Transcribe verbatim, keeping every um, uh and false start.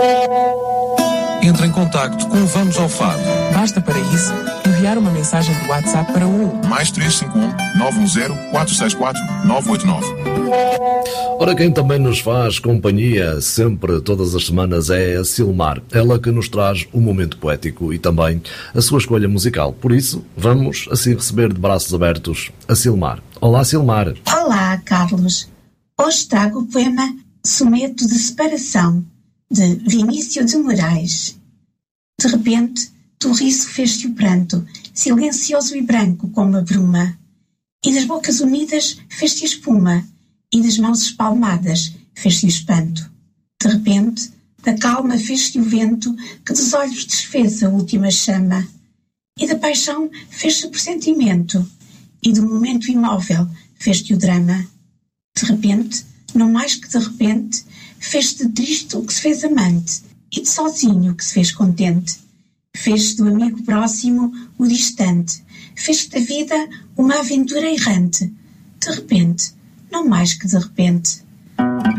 Entre em contacto com o Vamos ao Fado. Basta para isso enviar uma mensagem de WhatsApp para o mais três cinco um, nove um zero, quatro seis quatro, nove oito nove. Ora, quem também nos faz companhia sempre, todas as semanas, é a Silmar. Ela que nos traz um momento poético e também a sua escolha musical. Por isso, vamos assim receber de braços abertos a Silmar. Olá, Silmar. Olá, Carlos. Hoje trago o poema Soneto de Separação, de Vinícius de Moraes. De repente, do riso fez-se o pranto, silencioso e branco como a bruma. E das bocas unidas fez-se a espuma, e das mãos espalmadas fez-se o espanto. De repente, da calma fez-se o vento que dos olhos desfez a última chama. E da paixão fez-se o pressentimento, e do momento imóvel fez-se o drama. De repente, não mais que de repente, fez-se de triste o que se fez amante, e de sozinho o que se fez contente. Fez-se do amigo próximo o distante, fez-se da vida uma aventura errante. De repente, não mais que de repente.